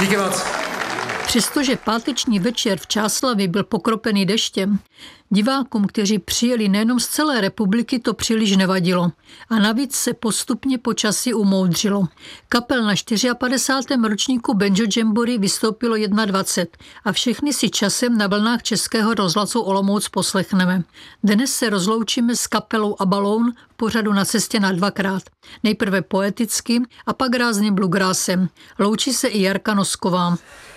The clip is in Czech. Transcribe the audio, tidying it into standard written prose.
Díky moc. Přestože páteční večer v Čáslavi byl pokropený deštěm, divákům, kteří přijeli nejenom z celé republiky, to příliš nevadilo. A navíc se postupně počasí umoudřilo. Kapel na 54. ročníku Banjo Jamboree vystoupilo 21 a všechny si časem na vlnách Českého rozhlasu Olomouc poslechneme. Dnes se rozloučíme s kapelou Abaloun v pořadu Na cestě na dvakrát. Nejprve poeticky a pak rázně bluegrassem. Loučí se i Jarka Nosková.